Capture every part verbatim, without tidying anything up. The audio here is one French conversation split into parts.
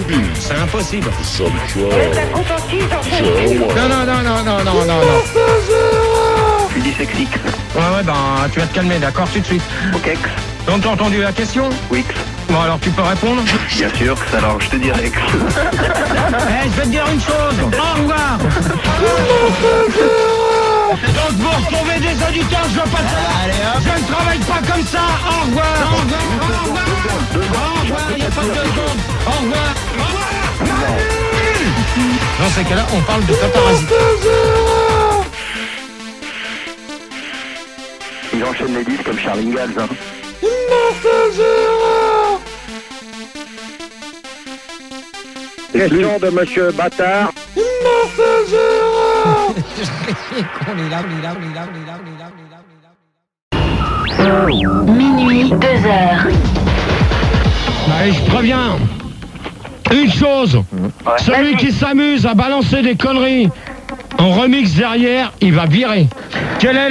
C'est impossible. Some show. Non, non, non, non, non, non, non, non. Je suis dyslexique. Ouais, ouais, ben, tu vas te calmer, d'accord, tout de suite. Ok. Donc, t'as entendu la question? Oui. Bon, alors, tu peux répondre? Bien sûr, alors je te dirai. Eh, je vais te dire une chose. Au revoir. Donc, vous retrouvez des auditeurs, je veux pas de ça. Je ne travaille pas comme ça. Au revoir. Au revoir. Au revoir. Au revoir. Il n'y a pas de seconde. Au revoir. Au revoir. Dans ces cas-là, on parle de paparazzi. Ils enchaînent les disques comme Charlie Ingalls. Hein. Question de Monsieur Bâtard. Minuit, deux heures. Allez, je préviens. Une chose. Celui qui s'amuse à balancer des conneries en remix derrière, il va virer. Quel est le...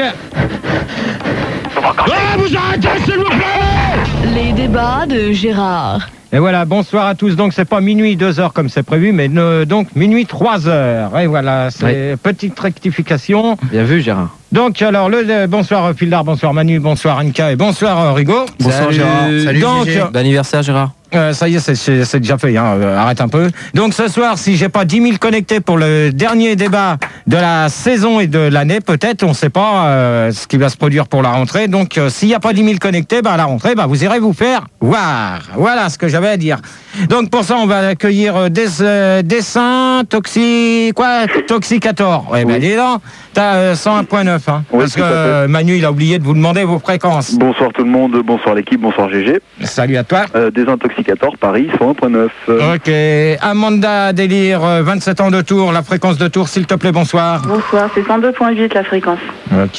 Ah, vous arrêtez, s'il vous plaît! Les débats de Gérard. Et voilà, bonsoir à tous. Donc, c'est pas minuit deux heures comme c'est prévu, mais ne, donc minuit trois heures. Et voilà, c'est oui. Petite rectification. Bien vu, Gérard. Donc, alors, le, le bonsoir Pildar, bonsoir Manu, bonsoir Anka et bonsoir Rigo. Bonsoir Salut. Gérard. Salut donc, Gégé. Bon anniversaire Gérard. Euh, ça y est, c'est, c'est, c'est déjà fait, hein. euh, arrête un peu. Donc ce soir, si j'ai pas dix mille connectés pour le dernier débat de la saison et de l'année, peut-être, on sait pas euh, ce qui va se produire pour la rentrée. Donc euh, s'il n'y a pas dix mille connectés, bah, à la rentrée, bah, vous irez vous faire voir. Voilà ce que j'avais à dire. Donc pour ça, on va accueillir euh, des, euh, Dessin, Toxi... Quoi Toxicator. Ouais, oui. Ben dis donc, t'as euh, cent un virgule neuf, hein. Oui, parce que euh, Manu, il a oublié de vous demander vos fréquences. Bonsoir tout le monde, bonsoir l'équipe, bonsoir Gégé. Salut à toi. Euh, Désintoxicator, Paris, cent un virgule neuf. Ok. Amanda Délire, vingt-sept ans de Tours, la fréquence de Tours, s'il te plaît, bonsoir. Bonsoir, c'est cent deux virgule huit la fréquence. Ok.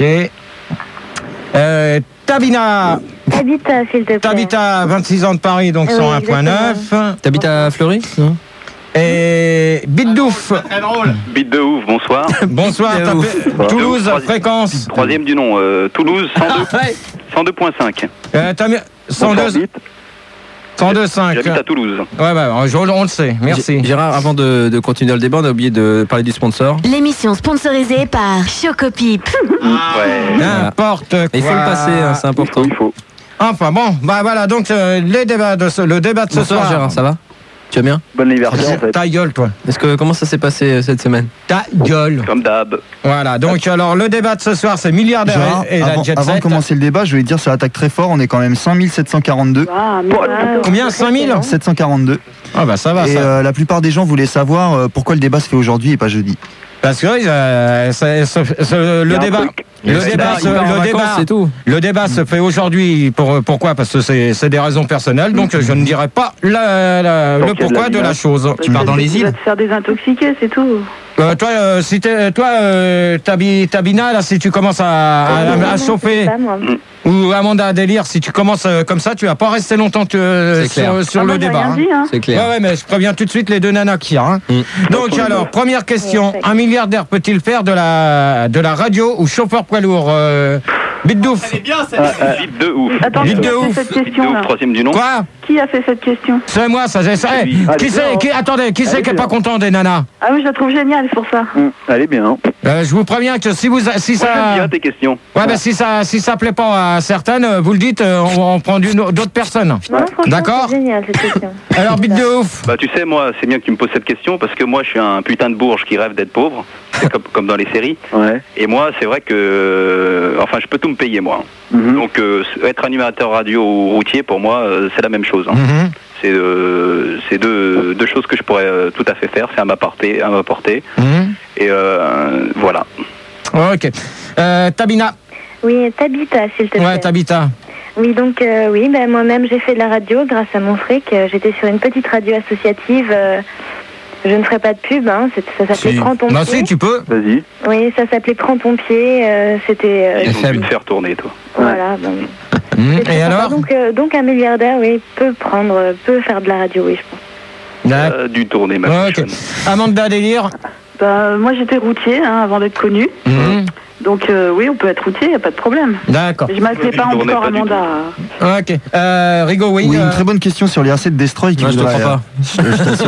Euh, Tabina. Tabita, s'il te plaît. Tabita, vingt-six ans de Paris, donc oui, cent un virgule neuf. T'habites à Fleury, non? Et Bitdouf. Très drôle. Bite de ouf, bonsoir. Bonsoir, ouf. Toulouse, Troisi- fréquence. Troisième du nom, euh, Toulouse, cent deux, cent deux virgule cinq. Euh, cent deux, cent deux virgule cinq. J'habite à Toulouse. Ouais, bah, on, on le sait, merci. Gérard, avant de, de continuer le débat, on a oublié de parler du sponsor. L'émission sponsorisée par Chocopip. Ouais. N'importe quoi. Il faut le passer, hein, c'est important. Il faut. Enfin bon, bah voilà, donc euh, les débats de ce, le débat de ce Bonsoir soir. Gérard, ça va? Tu vas bien? Bon anniversaire en fait. Ta gueule, toi. Est-ce que, comment ça s'est passé euh, cette semaine? Ta gueule. Comme d'hab. Voilà, donc alors le débat de ce soir, c'est milliardaire Gérard, et, et avant, la jet avant set. de commencer le débat, je voulais dire, ça attaque très fort. On est quand même cinq mille sept cent quarante-deux. Ah, mais Combien? cinq mille? sept cent quarante-deux. Ah bah ça va, Et ça. euh, la plupart des gens voulaient savoir euh, pourquoi le débat se fait aujourd'hui et pas jeudi. Parce que euh, c'est- c'est- c'est- le débat, le Il débat, part- se- il part en le vacances, débat, c'est tout. le débat se fait aujourd'hui. Pour, pourquoi? Parce que c'est c'est des raisons personnelles. Donc je ne dirai pas la- la- Donc, le il y a de la pourquoi de la menace. chose. Tu pars dans les Tu îles? vas te faire désintoxiquer, c'est tout. Euh, toi, euh, si t'es- toi, euh, Tabi, Tabina, là, si tu commences à, à, à- à chauffer, Pas moi. ou Amanda Délire, si tu commences euh, comme ça, tu vas pas rester longtemps euh, C'est clair. sur, sur Ah, le moi, j'ai débat. rien hein. dit, hein. C'est clair. Ouais, ouais, mais je préviens tout de suite les deux nanas qui hein. Mm. Donc, alors, première question. Un milliardaire peut-il faire de la, de la radio ou chauffeur poids lourd euh, Bitdouf. Bite de ouf. Attends, Bite qui de a fait ouf. cette Bite de question ouf, là? troisième du nom. Quoi? Qui a fait cette question? C'est moi, ça, c'est ça. Eh, lui. qui Allez, c'est bien, qui, Attendez, qui c'est Allez, qui est bien. pas content des nanas? Ah oui, je la trouve géniale, c'est pour ça. Hum, Allez bien. Euh, Je vous préviens que si vous, si Moi, j'aime ça, bien tes questions. ouais, ben si ça, si ça plaît pas à certaines, euh, vous le dites, euh, on, on prend d'une- d'autres personnes. Non, franchement, D'accord. c'est génial cette question. Alors, bite de ouf. Bah tu sais, moi, c'est bien que tu me poses cette question parce que moi, je suis un putain de bourge qui rêve d'être pauvre, c'est comme, comme dans les séries. Ouais. Et moi, c'est vrai que, euh, enfin, je peux tout me payer moi. Mhm. Donc, euh, être animateur radio ou routier, pour moi, euh, c'est la même chose. hein. Mhm. C'est euh, c'est deux, deux choses que je pourrais euh, tout à fait faire, c'est à m'apporter, à m'apporter. Mhm. Et euh, voilà. Ok. Euh, Tabina. Oui, Tabita, s'il te plaît. Ouais, Tabita. Oui, donc euh, oui, ben, moi-même j'ai fait de la radio grâce à mon fric. Euh, J'étais sur une petite radio associative. euh, je ne ferai pas de pub, hein, c'est- ça s'appelait Si. Prends ton Non, pied. si, tu peux. Vas-y. Oui, ça s'appelait Prends ton pied. euh, C'était. euh, Ils ont dû F M. te faire tourner, toi. voilà. Bon. Mhm. C'est Et très alors sympa. donc, euh, donc un milliardaire, oui, peut prendre, euh, peut faire de la radio, oui, je pense. D'accord. Euh, du tourner, ma Ouais, ok. cochonne. Amanda Délire. Bah, moi, j'étais routier hein, avant d'être connu. Mhm. Donc, euh, oui, on peut être routier, il n'y a pas de problème. D'accord. Mais je m'appelais Du pas tourner, encore pas du Amanda. Ok. Euh, Rigo, oui. Oui, euh, une très bonne question sur les R C de Destroy qui Moi, je te voudrait, crois pas. euh, je- je t'assure.